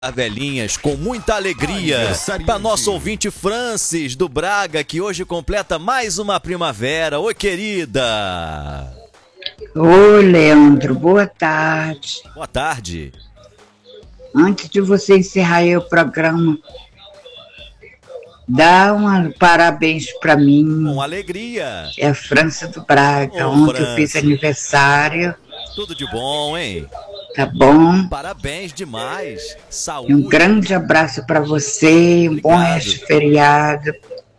Velhinhas, com muita alegria, para nosso ouvinte Francis do Braga, que hoje completa mais uma primavera. Oi, querida! Oi, Leandro, boa tarde. Boa tarde. Antes de você encerrar aí o programa, dá um parabéns para mim. Com alegria. É a Francis do Braga. Ô, Ontem Francis, eu fiz aniversário. tudo de bom, hein? Tá bom? Parabéns demais. Saúde. E um grande abraço para você, um bom Obrigado. resto de feriado.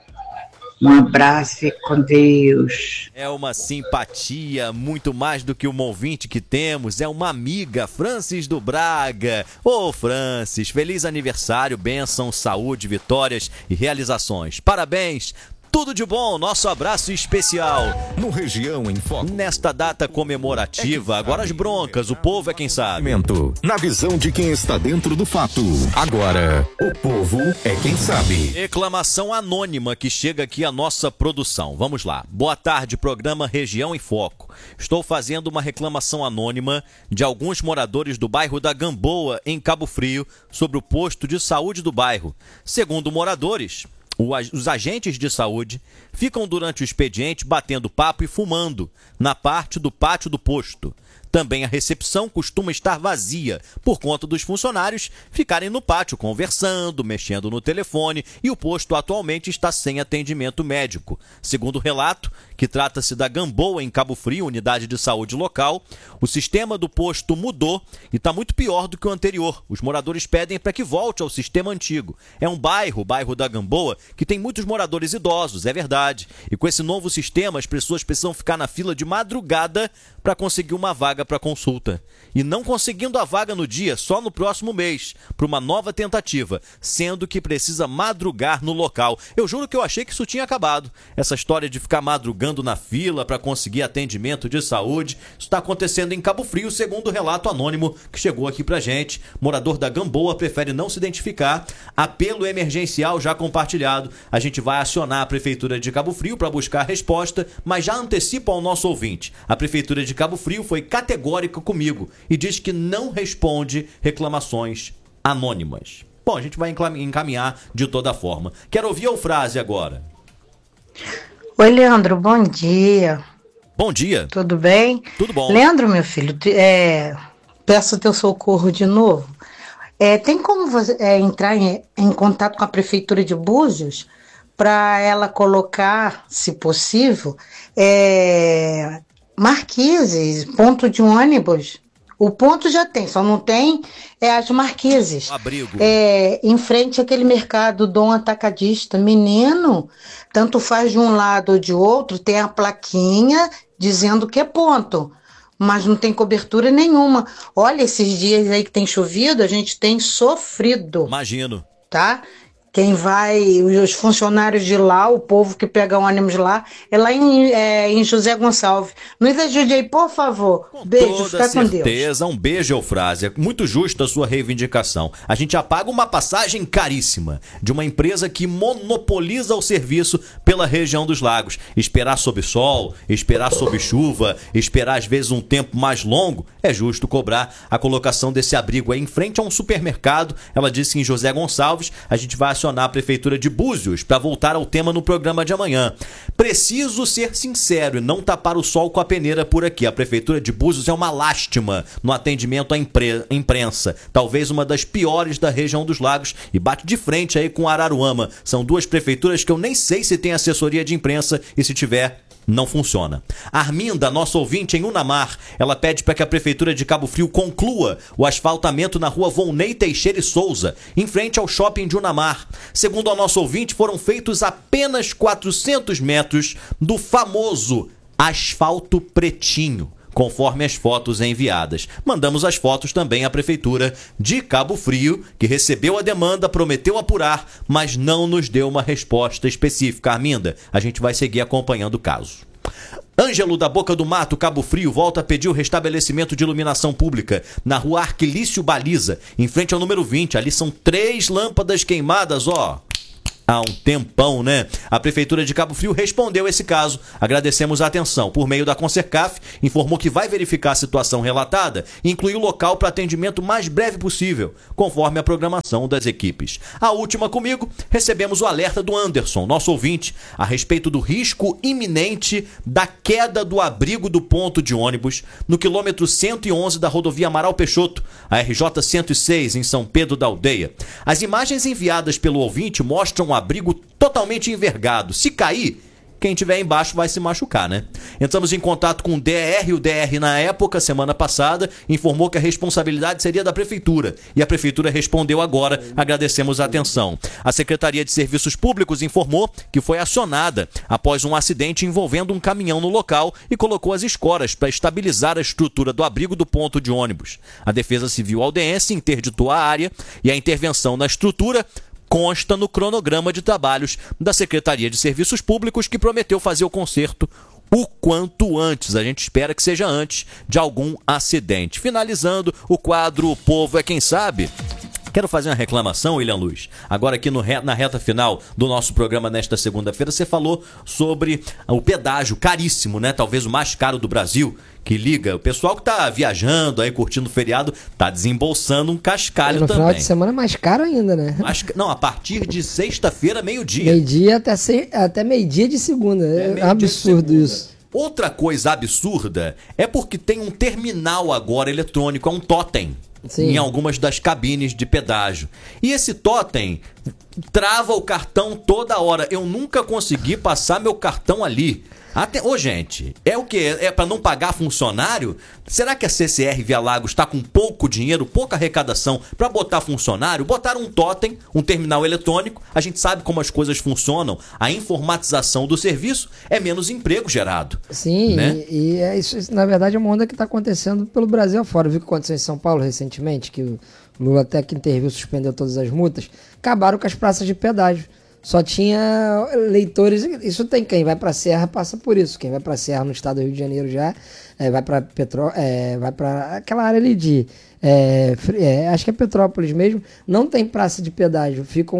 Um abraço, fique com Deus. É uma simpatia, muito mais do que um ouvinte que temos, é uma amiga, Francis do Braga. Ô, Francis, feliz aniversário, bênção, saúde, vitórias e realizações. Parabéns! Tudo de bom, nosso abraço especial. No Região em Foco. Nesta data comemorativa, agora as broncas, o povo é quem sabe. Na visão de quem está dentro do fato. Agora, o povo é quem sabe. Reclamação anônima que chega aqui à nossa produção. Vamos lá. Boa tarde, programa Região em Foco. Estou fazendo uma reclamação anônima de alguns moradores do bairro da Gamboa, em Cabo Frio, sobre o posto de saúde do bairro. Segundo moradores, os agentes de saúde ficam durante o expediente batendo papo e fumando na parte do pátio do posto. Também a recepção costuma estar vazia por conta dos funcionários ficarem no pátio conversando, mexendo no telefone, e o posto atualmente está sem atendimento médico. Segundo o relato, que trata-se da Gamboa em Cabo Frio, unidade de saúde local, o sistema do posto mudou e está muito pior do que o anterior. Os moradores pedem para que volte ao sistema antigo. É um bairro, o bairro da Gamboa, que tem muitos moradores idosos, é verdade. E com esse novo sistema, as pessoas precisam ficar na fila de madrugada para conseguir uma vaga para consulta. E não conseguindo a vaga no dia, só no próximo mês, para uma nova tentativa, sendo que precisa madrugar no local. Eu juro que eu achei que isso tinha acabado. Essa história de ficar madrugando na fila para conseguir atendimento de saúde, isso está acontecendo em Cabo Frio, segundo o relato anônimo que chegou aqui pra gente. Morador da Gamboa prefere não se identificar. Apelo emergencial já compartilhado. A gente vai acionar a Prefeitura de Cabo Frio para buscar a resposta, mas já antecipa ao nosso ouvinte. A Prefeitura de Cabo Frio foi categórica comigo e diz que não responde reclamações anônimas. Bom, a gente vai encaminhar de toda forma. Quero ouvir a frase agora. Oi, Leandro, bom dia. Bom dia. Tudo bem? Tudo bom. Leandro, meu filho, peço teu socorro de novo. Tem como você entrar em contato com a Prefeitura de Búzios para ela colocar, se possível, marquises, ponto de ônibus? O ponto já tem, só não tem as marquises. Abrigo. Em frente àquele mercado Dom Atacadista. Menino, tanto faz de um lado ou de outro, tem a plaquinha dizendo que é ponto, mas não tem cobertura nenhuma. Olha, esses dias aí que tem chovido, a gente tem sofrido. Imagino. Tá? Quem vai, os funcionários de lá, o povo que pega ônibus lá, é lá em José Gonçalves. Nos ajude aí, por favor. Beijo, fica com Deus. Com certeza, um beijo, Eufrásia. Muito justa a sua reivindicação. A gente apaga uma passagem caríssima de uma empresa que monopoliza o serviço pela região dos lagos. Esperar sob sol, esperar sob chuva, esperar às vezes um tempo mais longo, é justo cobrar a colocação desse abrigo aí em frente a um supermercado. Ela disse em José Gonçalves. A gente vai acionar a Prefeitura de Búzios para voltar ao tema no programa de amanhã. Preciso ser sincero e não tapar o sol com a peneira por aqui. A Prefeitura de Búzios é uma lástima no atendimento à imprensa. Talvez uma das piores da região dos lagos e bate de frente aí com Araruama. São duas prefeituras que eu nem sei se tem assessoria de imprensa e se tiver, não funciona. Arminda, nossa ouvinte em Unamar, ela pede para que a Prefeitura de Cabo Frio conclua o asfaltamento na rua Volney Teixeira e Souza, em frente ao shopping de Unamar. Segundo a nossa ouvinte, foram feitos apenas 400 metros do famoso asfalto pretinho, conforme as fotos enviadas. Mandamos as fotos também à Prefeitura de Cabo Frio, que recebeu a demanda, prometeu apurar, mas não nos deu uma resposta específica. Arminda, a gente vai seguir acompanhando o caso. Ângelo da Boca do Mato, Cabo Frio, volta a pedir o restabelecimento de iluminação pública na rua Arquilício Baliza, em frente ao número 20. Ali são 3 lâmpadas queimadas, ó. há um tempão, né? A Prefeitura de Cabo Frio respondeu esse caso. Agradecemos a atenção. Por meio da Concercaf, informou que vai verificar a situação relatada e incluir o local para atendimento mais breve possível, conforme a programação das equipes. A última comigo, recebemos o alerta do Anderson, nosso ouvinte, a respeito do risco iminente da queda do abrigo do ponto de ônibus no quilômetro 111 da rodovia Amaral Peixoto, a RJ 106, em São Pedro da Aldeia. As imagens enviadas pelo ouvinte mostram um abrigo totalmente envergado. Se cair, quem estiver embaixo vai se machucar, né? Entramos em contato com o DR na época, semana passada, informou que a responsabilidade seria da Prefeitura. E a Prefeitura respondeu agora, agradecemos a atenção. A Secretaria de Serviços Públicos informou que foi acionada após um acidente envolvendo um caminhão no local e colocou as escoras para estabilizar a estrutura do abrigo do ponto de ônibus. A Defesa Civil Aldense interditou a área e a intervenção na estrutura consta no cronograma de trabalhos da Secretaria de Serviços Públicos, que prometeu fazer o conserto o quanto antes. A gente espera que seja antes de algum acidente. Finalizando o quadro O Povo é Quem Sabe. Quero fazer uma reclamação, William Luz. Agora aqui na reta final do nosso programa nesta segunda-feira, você falou sobre o pedágio caríssimo, né? Talvez o mais caro do Brasil, que liga. O pessoal que tá viajando aí, curtindo o feriado, tá desembolsando um cascalho no também. No final de semana é mais caro ainda, né? Não, a partir de sexta-feira, meio-dia. Meio-dia até meio-dia de segunda. É absurdo isso. Outra coisa absurda é porque tem um terminal agora eletrônico, é um totem. Sim. Em algumas das cabines de pedágio. E esse totem trava o cartão toda hora. Eu nunca consegui passar meu cartão ali. Ô, gente, é o quê? É para não pagar funcionário? Será que a CCR Via Lagos está com pouco dinheiro, pouca arrecadação para botar funcionário? Botaram um totem, um terminal eletrônico. A gente sabe como as coisas funcionam. A informatização do serviço é menos emprego gerado. Sim, né? e é isso, na verdade, é uma onda que está acontecendo pelo Brasil afora. Viu o que aconteceu em São Paulo recentemente, que o Lula até que interviu, suspendeu todas as multas. Acabaram com as praças de pedágio. Só tinha leitores, isso tem quem vai para a Serra passa por isso, quem vai para a Serra no estado do Rio de Janeiro já vai para aquela área ali de, acho que é Petrópolis mesmo, não tem praça de pedágio, fica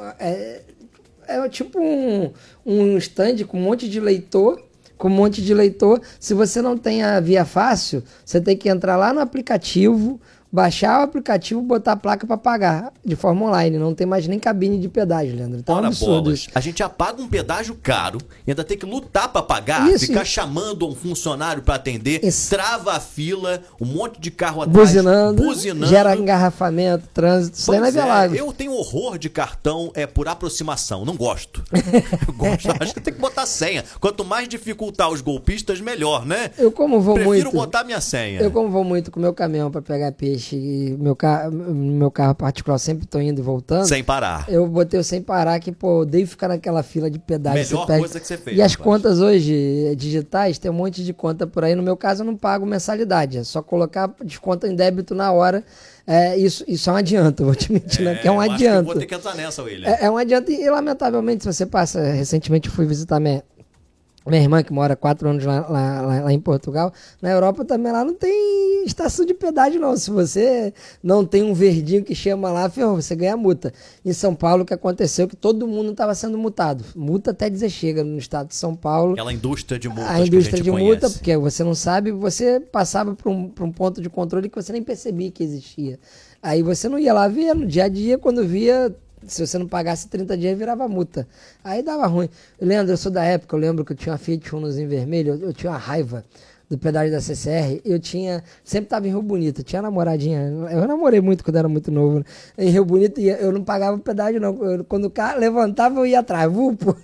tipo um stand com um monte de leitor, se você não tem a via fácil, você tem que entrar lá no aplicativo, baixar o aplicativo, botar a placa para pagar de forma online. Não tem mais nem cabine de pedágio, Leandro. Então, ora, é um absurdo bolas. isso. A gente já paga um pedágio caro e ainda tem que lutar para pagar, ficar chamando um funcionário para atender, trava a fila, um monte de carro atrás, buzinando, gera engarrafamento, trânsito. Isso não é Via Lagos. Eu tenho horror de cartão por aproximação. Não gosto. Eu gosto. Acho que tem que botar senha. Quanto mais dificultar os golpistas, melhor, né? Eu como vou Prefiro botar minha senha. Eu como vou muito com o meu caminhão para pegar peixe, e meu carro particular sempre tô indo e voltando. Sem parar. Eu botei o sem parar, que pô, odeio ficar naquela fila de pedágio. Melhor coisa que você fez. E as contas hoje digitais, tem um monte de conta por aí. No meu caso, eu não pago mensalidade. É só colocar desconto em débito na hora. Isso é um adianto, vou te mentir, né? Que é um adianto. Eu vou ter que entrar nessa, William. É um adianto e lamentavelmente, se você passa... Recentemente eu fui visitar minha irmã, que mora 4 anos lá em Portugal. Na Europa também lá não tem estação de pedágio, não. Se você não tem um verdinho que chama lá, ferrou, você ganha multa. Em São Paulo, o que aconteceu é que todo mundo estava sendo multado. Multa até dizer chega no estado de São Paulo. Aquela indústria de multas. A indústria de multa, porque você não sabe, você passava por um ponto de controle que você nem percebia que existia. Aí você não ia lá ver, no dia a dia, quando via... Se você não pagasse 30 dias, virava multa. Aí dava ruim. Leandro, eu sou da época, eu lembro que eu tinha uma Fiat Uno em vermelho, eu tinha uma raiva do pedágio da CCR, sempre tava em Rio Bonito, tinha namoradinha, eu namorei muito quando era muito novo, né? Em Rio Bonito, eu não pagava o pedágio não, quando o carro levantava, eu ia atrás, pô.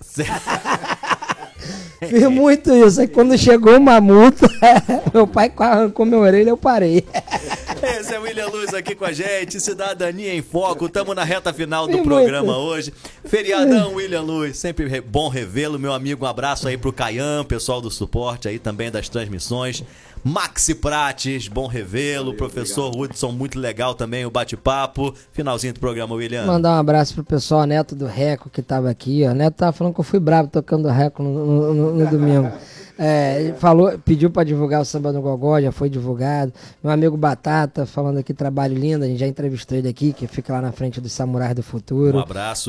Fiz muito isso, aí quando chegou uma multa, meu pai arrancou minha orelha, eu parei. Esse é o William Luz aqui com a gente, Cidadania em Foco, estamos na reta final do programa hoje. Feriadão, William Luz, sempre bom revê-lo, meu amigo, um abraço aí pro Caian, pessoal do suporte aí também das transmissões. Maxi Prates, bom revê-lo, professor Hudson, muito legal também o bate-papo. Finalzinho do programa, William. Mandar um abraço pro pessoal, Neto do Reco, que tava aqui, ó. Neto tava falando que eu fui bravo tocando Reco no domingo. Pediu para divulgar o Samba no Gogó, já foi divulgado. Meu amigo Batata, falando aqui, trabalho lindo, a gente já entrevistou ele aqui, que fica lá na frente dos Samurais do Futuro. Um abraço.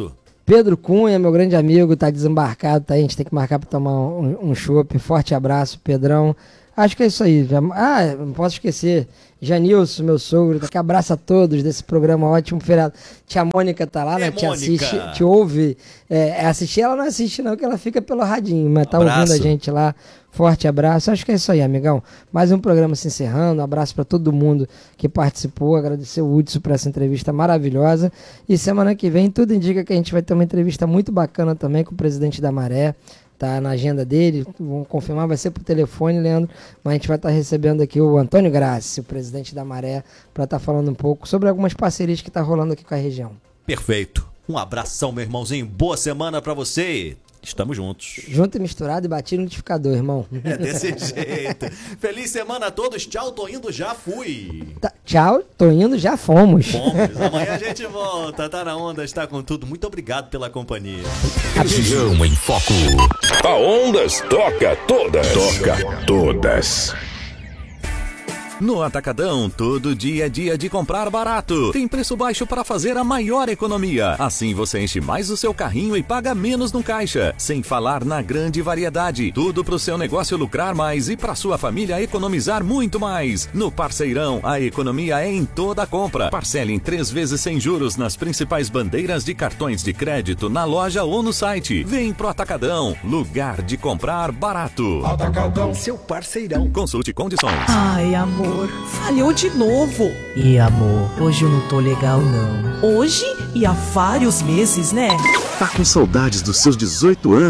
Pedro Cunha, meu grande amigo, tá desembarcado, tá aí, a gente tem que marcar para tomar um chopp. Forte abraço, Pedrão. Acho que é isso aí. Não posso esquecer. Janilson, meu sogro, que abraça a todos desse programa ótimo, feriado. Tia Mônica tá lá, né? Te assiste, te ouve. Assistir, ela não assiste não, que ela fica pelo radinho, mas tá ouvindo a gente lá. Forte abraço. Acho que é isso aí, amigão. Mais um programa se encerrando. Um abraço para todo mundo que participou. Agradecer o Hudson por essa entrevista maravilhosa. E semana que vem, tudo indica que a gente vai ter uma entrevista muito bacana também com o presidente da Maré. Tá na agenda dele, vamos confirmar, vai ser por telefone, Leandro, mas a gente vai estar recebendo aqui o Antônio Grassi, o presidente da Maré, para estar falando um pouco sobre algumas parcerias que tá rolando aqui com a região. Perfeito. Um abração, meu irmãozinho. Boa semana para você. Estamos juntos. Junto e misturado e bati no notificador, irmão. É desse jeito. Feliz semana a todos. Tchau, tô indo, já fui. Tchau, tô indo, já fomos. Amanhã a gente volta. Tá na onda, está com tudo. Muito obrigado pela companhia. Região em Foco. A Ondas toca todas. Toca todas. No Atacadão, todo dia é dia de comprar barato. Tem preço baixo para fazer a maior economia. Assim você enche mais o seu carrinho e paga menos no caixa. Sem falar na grande variedade. Tudo para o seu negócio lucrar mais e para sua família economizar muito mais. No Parceirão, a economia é em toda a compra. Parcele em 3 vezes sem juros nas principais bandeiras de cartões de crédito na loja ou no site. Vem pro Atacadão, lugar de comprar barato. Atacadão, seu parceirão. Consulte condições. Ai, amor, falhou de novo. E amor, hoje eu não tô legal não. Hoje e há vários meses, né? Tá com saudades dos seus 18 anos?